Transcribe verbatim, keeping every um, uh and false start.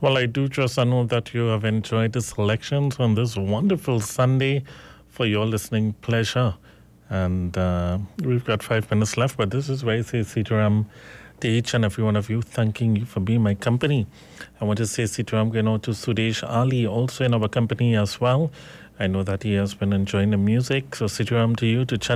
Well, I do trust, Anu, that you have enjoyed the selections on this wonderful Sunday for your listening pleasure. And uh, we've got five minutes left, but this is where I say, Sitaram, to each and every one of you, thanking you for being my company. I want to say, Sitaram, you know, to Sudesh Ali, also in our company as well. I know that he has been enjoying the music. So, Sitaram, to you, to Chan.